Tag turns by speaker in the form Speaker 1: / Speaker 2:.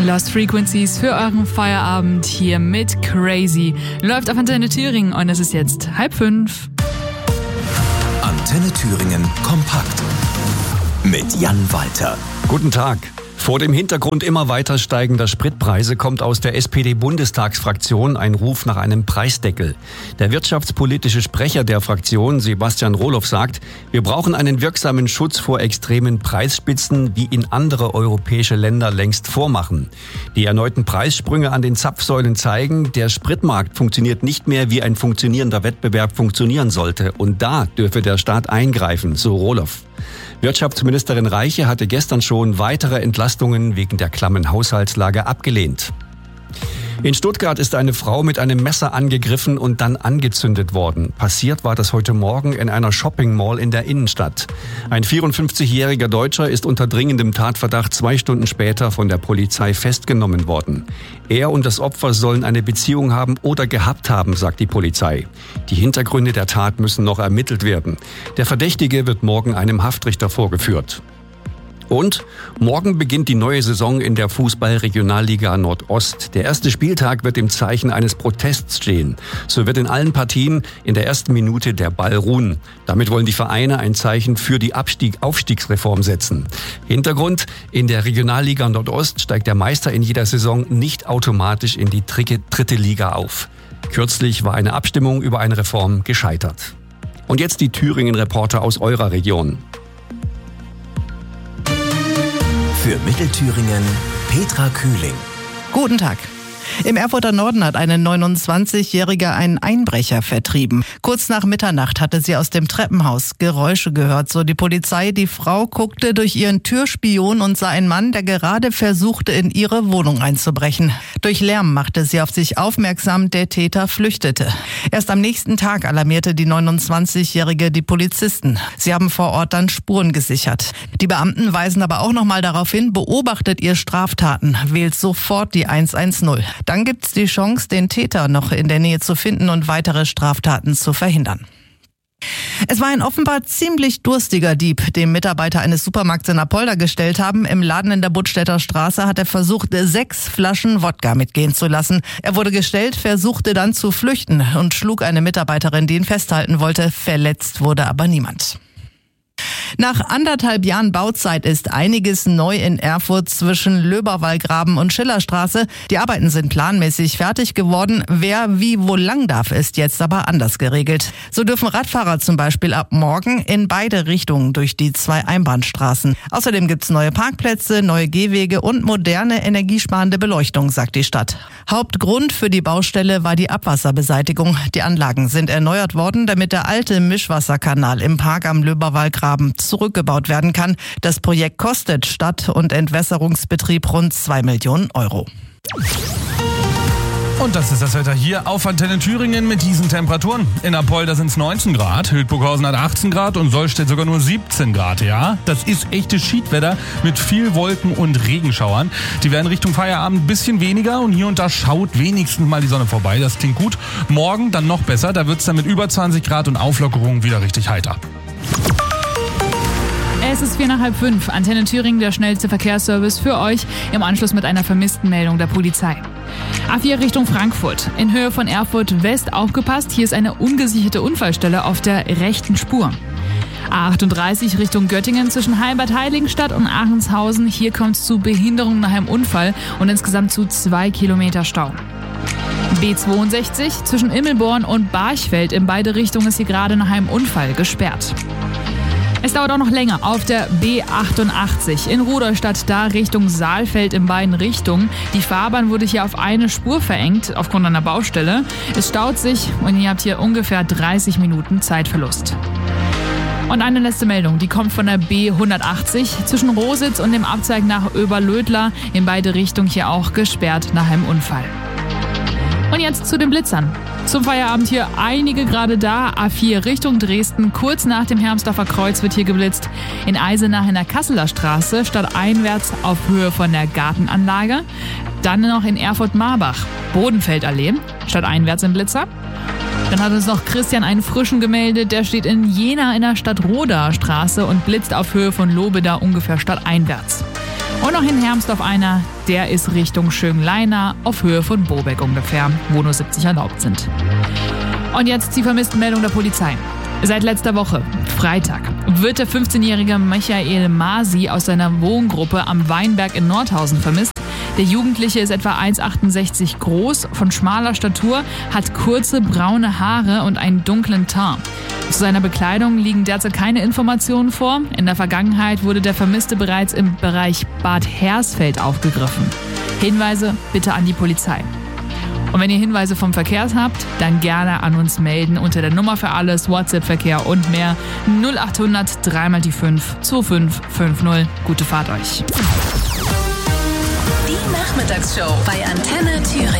Speaker 1: Lost Frequencies für euren Feierabend hier mit Crazy. Läuft auf Antenne Thüringen und es ist jetzt 4:30.
Speaker 2: Antenne Thüringen kompakt mit Jan Walter.
Speaker 3: Guten Tag. Vor dem Hintergrund immer weiter steigender Spritpreise kommt aus der SPD-Bundestagsfraktion ein Ruf nach einem Preisdeckel. Der wirtschaftspolitische Sprecher der Fraktion, Sebastian Rohloff, sagt, wir brauchen einen wirksamen Schutz vor extremen Preisspitzen, wie ihn andere europäische Länder längst vormachen. Die erneuten Preissprünge an den Zapfsäulen zeigen, der Spritmarkt funktioniert nicht mehr, wie ein funktionierender Wettbewerb funktionieren sollte. Und da dürfe der Staat eingreifen, so Rohloff. Wirtschaftsministerin Reiche hatte gestern schon weitere Entlastungen wegen der klammen Haushaltslage abgelehnt. In Stuttgart ist eine Frau mit einem Messer angegriffen und dann angezündet worden. Passiert war das heute Morgen in einer Shopping-Mall in der Innenstadt. Ein 54-jähriger Deutscher ist unter dringendem Tatverdacht 2 Stunden später von der Polizei festgenommen worden. Er und das Opfer sollen eine Beziehung haben oder gehabt haben, sagt die Polizei. Die Hintergründe der Tat müssen noch ermittelt werden. Der Verdächtige wird morgen einem Haftrichter vorgeführt. Und morgen beginnt die neue Saison in der Fußball-Regionalliga Nordost. Der erste Spieltag wird im Zeichen eines Protests stehen. So wird in allen Partien in der ersten Minute der Ball ruhen. Damit wollen die Vereine ein Zeichen für die Aufstiegsreform setzen. Hintergrund: in der Regionalliga Nordost steigt der Meister in jeder Saison nicht automatisch in die dritte Liga auf. Kürzlich war eine Abstimmung über eine Reform gescheitert. Und jetzt die Thüringen-Reporter aus eurer Region.
Speaker 2: Für Mittelthüringen Petra Kühling.
Speaker 4: Guten Tag. Im Erfurter Norden hat eine 29-Jährige einen Einbrecher vertrieben. Kurz nach Mitternacht hatte sie aus dem Treppenhaus Geräusche gehört, so die Polizei. Die Frau guckte durch ihren Türspion und sah einen Mann, der gerade versuchte, in ihre Wohnung einzubrechen. Durch Lärm machte sie auf sich aufmerksam, der Täter flüchtete. Erst am nächsten Tag alarmierte die 29-Jährige die Polizisten. Sie haben vor Ort dann Spuren gesichert. Die Beamten weisen aber auch nochmal darauf hin, beobachtet ihr Straftaten, wählt sofort die 110. Dann gibt's die Chance, den Täter noch in der Nähe zu finden und weitere Straftaten zu verhindern. Es war ein offenbar ziemlich durstiger Dieb, den Mitarbeiter eines Supermarkts in Apolda gestellt haben. Im Laden in der Buttstädter Straße hat er versucht, 6 Flaschen Wodka mitgehen zu lassen. Er wurde gestellt, versuchte dann zu flüchten und schlug eine Mitarbeiterin, die ihn festhalten wollte. Verletzt wurde aber niemand. Nach 1,5 Jahren Bauzeit ist einiges neu in Erfurt zwischen Löberwallgraben und Schillerstraße. Die Arbeiten sind planmäßig fertig geworden. Wer wie wo lang darf, ist jetzt aber anders geregelt. So dürfen Radfahrer zum Beispiel ab morgen in beide Richtungen durch die 2 Einbahnstraßen. Außerdem gibt's neue Parkplätze, neue Gehwege und moderne energiesparende Beleuchtung, sagt die Stadt. Hauptgrund für die Baustelle war die Abwasserbeseitigung. Die Anlagen sind erneuert worden, damit der alte Mischwasserkanal im Park am Löberwallgraben zurückgebaut werden kann. Das Projekt kostet Stadt- und Entwässerungsbetrieb rund 2 Millionen Euro.
Speaker 5: Und das ist das Wetter hier auf Antenne Thüringen mit diesen Temperaturen. In Apolda sind es 19 Grad, Hildburghausen hat 18 Grad und Sollstedt sogar nur 17 Grad. Ja, das ist echtes Schiedwetter mit viel Wolken und Regenschauern. Die werden Richtung Feierabend ein bisschen weniger und hier und da schaut wenigstens mal die Sonne vorbei. Das klingt gut. Morgen dann noch besser, da wird es dann mit über 20 Grad und Auflockerung wieder richtig heiter.
Speaker 1: Es ist 4:45. Antenne Thüringen, der schnellste Verkehrsservice für euch, im Anschluss mit einer vermissten Meldung der Polizei. A4 Richtung Frankfurt. In Höhe von Erfurt West aufgepasst. Hier ist eine ungesicherte Unfallstelle auf der rechten Spur. A38 Richtung Göttingen zwischen Heilbad-Heiligenstadt und Aachenshausen. Hier kommt es zu Behinderung nach einem Unfall und insgesamt zu 2 Kilometer Stau. B62 zwischen Immelborn und Barchfeld. In beide Richtungen ist hier gerade nach einem Unfall gesperrt. Es dauert auch noch länger auf der B88 in Rudolstadt, da Richtung Saalfeld in beiden Richtungen. Die Fahrbahn wurde hier auf eine Spur verengt aufgrund einer Baustelle. Es staut sich und ihr habt hier ungefähr 30 Minuten Zeitverlust. Und eine letzte Meldung, die kommt von der B180 zwischen Rositz und dem Abzweig nach Oberlödler. In beide Richtungen hier auch gesperrt nach einem Unfall. Und jetzt zu den Blitzern. Zum Feierabend hier einige gerade da. A4 Richtung Dresden. Kurz nach dem Hermsdorfer Kreuz wird hier geblitzt. In Eisenach in der Kasseler Straße stadteinwärts auf Höhe von der Gartenanlage. Dann noch in Erfurt-Marbach. Bodenfeldallee stadteinwärts im Blitzer. Dann hat uns noch Christian einen frischen gemeldet. Der steht in Jena in der Stadtroda Straße und blitzt auf Höhe von Lobeda ungefähr stadteinwärts. Und noch in Hermsdorf einer, der ist Richtung Schönleina auf Höhe von Bobeck ungefähr, wo nur 70 erlaubt sind. Und jetzt die Vermisstenmeldung der Polizei. Seit letzter Woche, Freitag, wird der 15-jährige Michael Masi aus seiner Wohngruppe am Weinberg in Nordhausen vermisst. Der Jugendliche ist etwa 1,68 groß, von schmaler Statur, hat kurze braune Haare und einen dunklen Teint. Zu seiner Bekleidung liegen derzeit keine Informationen vor. In der Vergangenheit wurde der Vermisste bereits im Bereich Bad Hersfeld aufgegriffen. Hinweise bitte an die Polizei. Und wenn ihr Hinweise vom Verkehr habt, dann gerne an uns melden unter der Nummer für alles, WhatsApp-Verkehr und mehr 0800 3x5 2550. Gute Fahrt euch.
Speaker 6: Die Nachmittagsshow bei Antenne Thüringen.